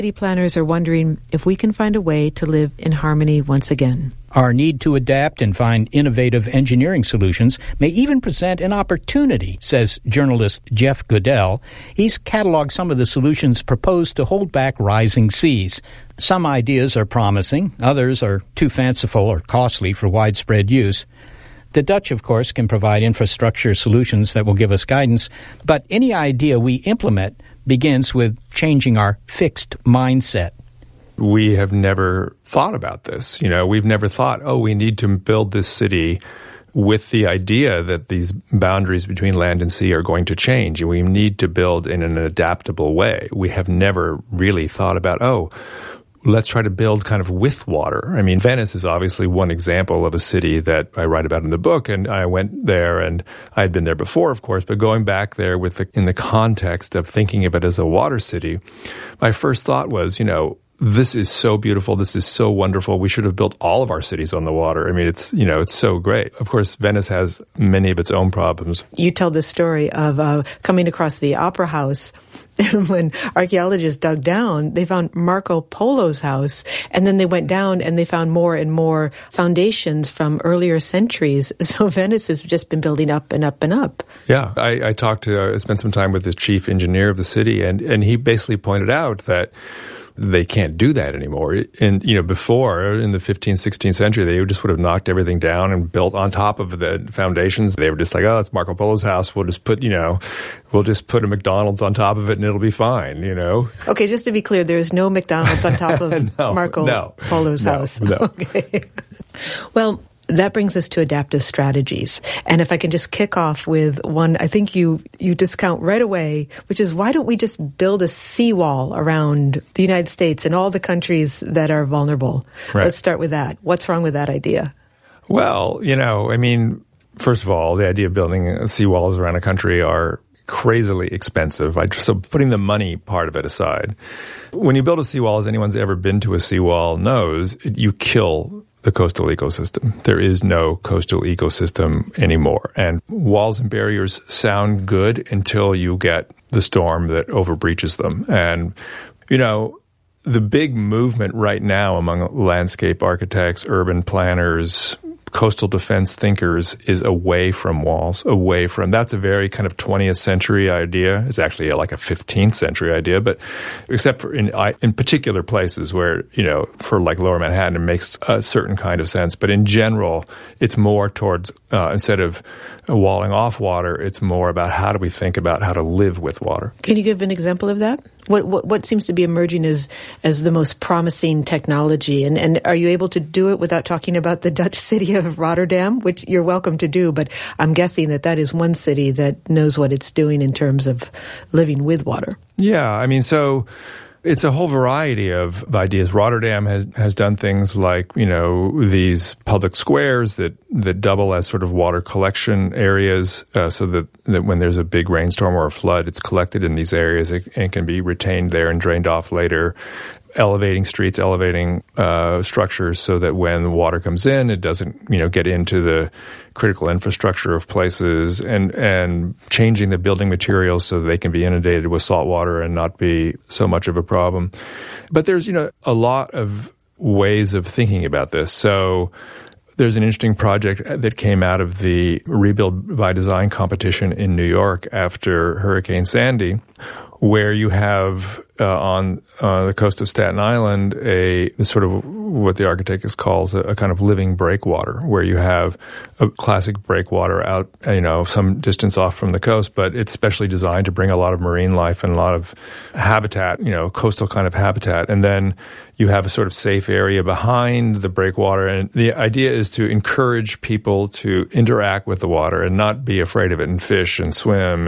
City planners are wondering if we can find a way to live in harmony once again. Our need to adapt and find innovative engineering solutions may even present an opportunity, says journalist Jeff Goodell. He's cataloged some of the solutions proposed to hold back rising seas. Some ideas are promising, others are too fanciful or costly for widespread use. The Dutch, of course, can provide infrastructure solutions that will give us guidance, but any idea we implement begins with changing our fixed mindset. We have never thought about this. We've never thought, we need to build this city with the idea that these boundaries between land and sea are going to change, and we need to build in an adaptable way. We have never really thought about, let's try to build kind of with water. I mean, Venice is obviously one example of a city that I write about in the book, and I went there, and I had been there before, of course, but going back there in the context of thinking of it as a water city, my first thought was, this is so beautiful. This is so wonderful. We should have built all of our cities on the water. I mean, it's so great. Of course, Venice has many of its own problems. You tell the story of coming across the Opera House. When archaeologists dug down, they found Marco Polo's house, and then they went down and they found more and more foundations from earlier centuries. So Venice has just been building up and up and up. Yeah, I spent some time with the chief engineer of the city, and he basically pointed out that they can't do that anymore. And, before, in the 15th, 16th century, they just would have knocked everything down and built on top of the foundations. They were just like, it's Marco Polo's house. We'll just put a McDonald's on top of it and it'll be fine, Okay, just to be clear, there's no McDonald's on top of Marco Polo's house. No. Okay. Well, that brings us to adaptive strategies. And if I can just kick off with one, I think you discount right away, which is why don't we just build a seawall around the United States and all the countries that are vulnerable? Right. Let's start with that. What's wrong with that idea? Well, first of all, the idea of building seawalls around a country are crazily expensive. So putting the money part of it aside, when you build a seawall, as anyone's ever been to a seawall knows, you kill the coastal ecosystem. There is no coastal ecosystem anymore. And walls and barriers sound good until you get the storm that overbreaches them. And, the big movement right now among landscape architects, urban planners, coastal defense thinkers is away from walls, that's a very kind of 20th century idea. It's actually like a 15th century idea, but except for in particular places where, for like Lower Manhattan, it makes a certain kind of sense. But in general, it's more towards, instead of walling off water, it's more about how do we think about how to live with water. Can you give an example of that? What seems to be emerging as the most promising technology? And are you able to do it without talking about the Dutch city of Rotterdam, which you're welcome to do, but I'm guessing that is one city that knows what it's doing in terms of living with water. Yeah, so it's a whole variety of ideas. Rotterdam has done things like, these public squares that double as sort of water collection areas, so that when there's a big rainstorm or a flood, it's collected in these areas and can be retained there and drained off later. Elevating streets, elevating structures so that when the water comes in, it doesn't, get into the critical infrastructure of places, and changing the building materials so that they can be inundated with salt water and not be so much of a problem. But there's, a lot of ways of thinking about this. So there's an interesting project that came out of the Rebuild by Design competition in New York after Hurricane Sandy, where you have on the coast of Staten Island a sort of what the architect calls a kind of living breakwater, where you have a classic breakwater out, some distance off from the coast, but it's specially designed to bring a lot of marine life and a lot of habitat, coastal kind of habitat. And then you have a sort of safe area behind the breakwater. And the idea is to encourage people to interact with the water and not be afraid of it and fish and swim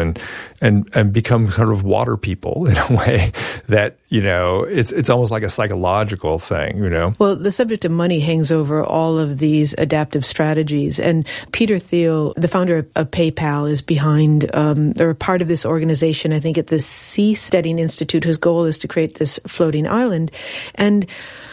and become sort of water people in a way that, it's almost like a psychological thing, Well, the subject of money hangs over all of these adaptive strategies. And Peter Thiel, the founder of PayPal, is behind, or a part of this organization, I think at the Seasteading Institute, whose goal is to create this floating island. And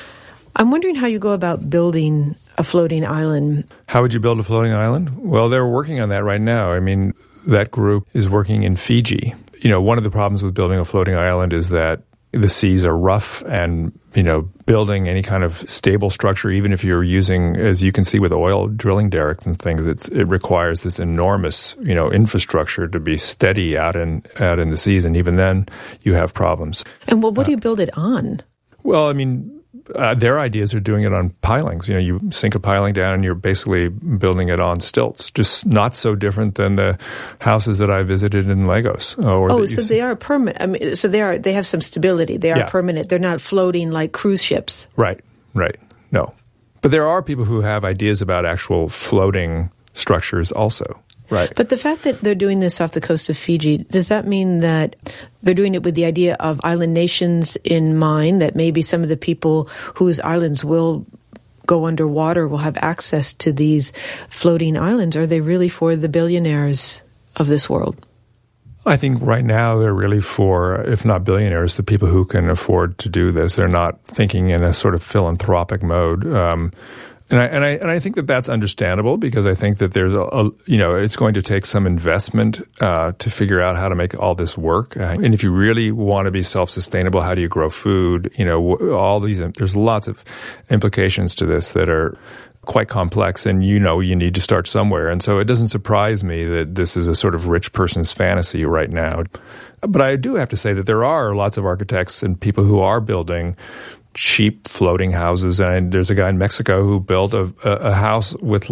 I'm wondering how you go about building a floating island. How would you build a floating island? Well, they're working on that right now. That group is working in Fiji. One of the problems with building a floating island is that the seas are rough, and, you know, building any kind of stable structure, even if you're using, as you can see with oil drilling derricks and things, it requires this enormous, you know, infrastructure to be steady out in the seas, and even then you have problems. And what do you build it on? Well, I mean, their ideas are doing it on pilings. You know, you sink a piling down and you're basically building it on stilts, just not so different than the houses that I visited in Lagos. So they are permanent. I mean, so they have some stability. They are permanent. They're not floating like cruise ships. Right. No. But there are people who have ideas about actual floating structures also. Right. But the fact that they're doing this off the coast of Fiji, does that mean that they're doing it with the idea of island nations in mind, that maybe some of the people whose islands will go underwater will have access to these floating islands? Are they really for the billionaires of this world? I think right now they're really for, if not billionaires, the people who can afford to do this. They're not thinking in a sort of philanthropic mode. And I think that that's understandable, because I think that there's it's going to take some investment to figure out how to make all this work. And if you really want to be self-sustainable, how do you grow food? You know, there's lots of implications to this that are quite complex, and you need to start somewhere. And so it doesn't surprise me that this is a sort of rich person's fantasy right now. But I do have to say that there are lots of architects and people who are building cheap floating houses. And there's a guy in Mexico who built a house with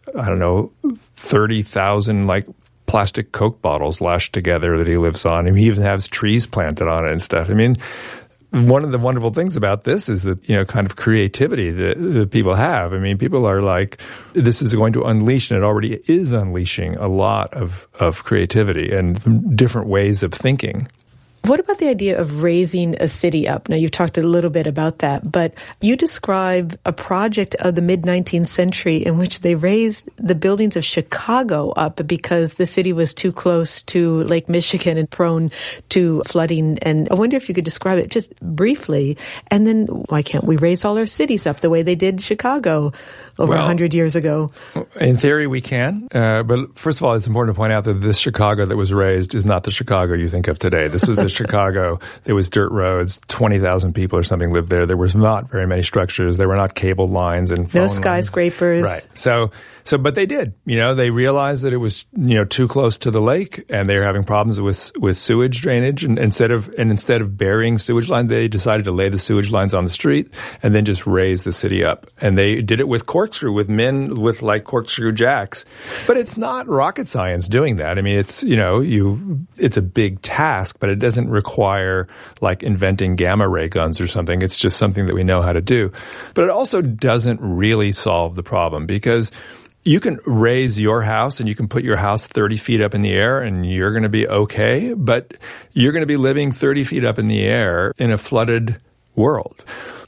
30,000 plastic Coke bottles lashed together that he lives on. And he even has trees planted on it and stuff. I mean, one of the wonderful things about this is that, kind of creativity that people have. I mean, people are like, this is going to unleash, and it already is unleashing a lot of creativity and different ways of thinking. What about the idea of raising a city up? Now, you've talked a little bit about that, but you describe a project of the mid-19th century in which they raised the buildings of Chicago up because the city was too close to Lake Michigan and prone to flooding. And I wonder if you could describe it just briefly. And then why can't we raise all our cities up the way they did Chicago over 100 years ago? In theory, we can. But first of all, it's important to point out that this Chicago that was raised is not the Chicago you think of today. This was the Chicago. There was dirt roads, 20,000 people or something lived there. There was not very many structures. There were not cable lines and phone no skyscrapers. Right. So, but they did. They realized that it was, too close to the lake, and they were having problems with sewage drainage. And instead of burying sewage lines, they decided to lay the sewage lines on the street and then just raise the city up. And they did it with with men with corkscrew jacks. But it's not rocket science doing that. I mean, it's it's a big task, but it doesn't require inventing gamma ray guns or something. It's just something that we know how to do. But it also doesn't really solve the problem, because you can raise your house and you can put your house 30 feet up in the air and you're going to be okay, but you're going to be living 30 feet up in the air in a flooded world.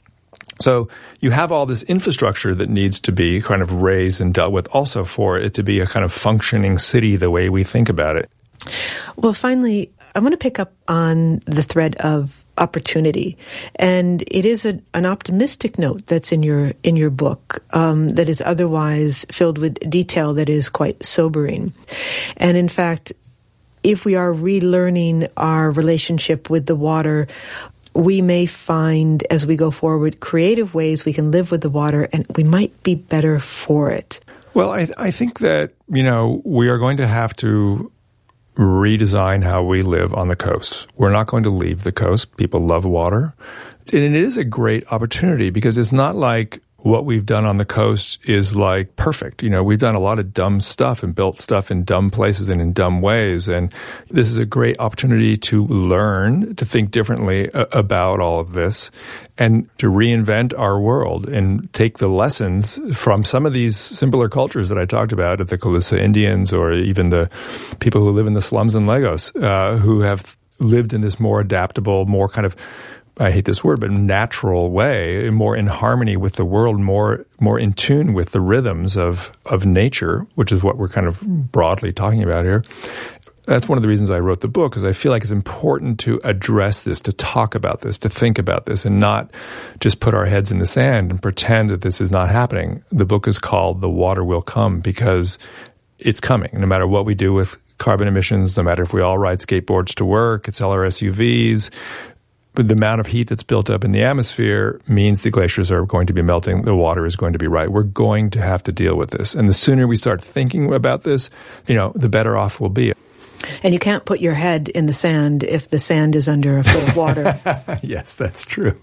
So you have all this infrastructure that needs to be kind of raised and dealt with also for it to be a kind of functioning city the way we think about it. Well, finally, I want to pick up on the thread of opportunity, and it is an optimistic note that's in your book that is otherwise filled with detail that is quite sobering. And in fact, if we are relearning our relationship with the water, we may find as we go forward creative ways we can live with the water, and we might be better for it. Well, I think that, we are going to have to redesign how we live on the coast. We're not going to leave the coast. People love water. And it is a great opportunity, because it's not like what we've done on the coast is perfect. We've done a lot of dumb stuff and built stuff in dumb places and in dumb ways. And this is a great opportunity to learn, to think differently about all of this, and to reinvent our world and take the lessons from some of these simpler cultures that I talked about, the Calusa Indians, or even the people who live in the slums in Lagos, who have lived in this more adaptable, more kind of, I hate this word, but natural way, more in harmony with the world, more in tune with the rhythms of nature, which is what we're kind of broadly talking about here. That's one of the reasons I wrote the book, because I feel like it's important to address this, to talk about this, to think about this, and not just put our heads in the sand and pretend that this is not happening. The book is called The Water Will Come, because it's coming, no matter what we do with carbon emissions, no matter if we all ride skateboards to work, sell our SUVs. the amount of heat that's built up in the atmosphere means the glaciers are going to be melting. The water is going to be right. We're going to have to deal with this. And the sooner we start thinking about this, the better off we'll be. And you can't put your head in the sand if the sand is under a foot of water. Yes, that's true.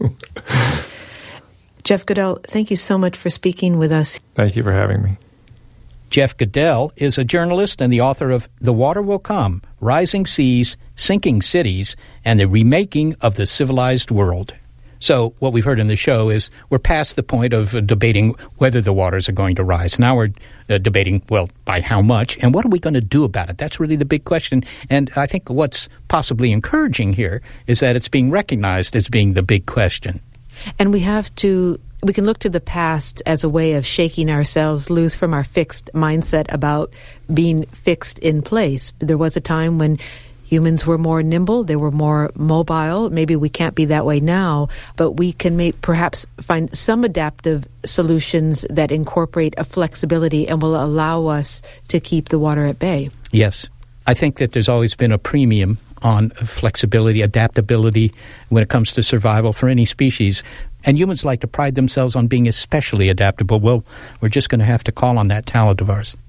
Jeff Goodell, thank you so much for speaking with us. Thank you for having me. Jeff Goodell is a journalist and the author of The Water Will Come, Rising Seas, Sinking Cities, and the Remaking of the Civilized World. So what we've heard in the show is we're past the point of debating whether the waters are going to rise. Now we're debating, by how much, and what are we going to do about it? That's really the big question. And I think what's possibly encouraging here is that it's being recognized as being the big question. And we can look to the past as a way of shaking ourselves loose from our fixed mindset about being fixed in place. There was a time when humans were more nimble, they were more mobile. Maybe we can't be that way now, but we can perhaps find some adaptive solutions that incorporate a flexibility and will allow us to keep the water at bay. Yes. I think that there's always been a premium on flexibility, adaptability when it comes to survival for any species. And humans like to pride themselves on being especially adaptable. Well, we're just going to have to call on that talent of ours.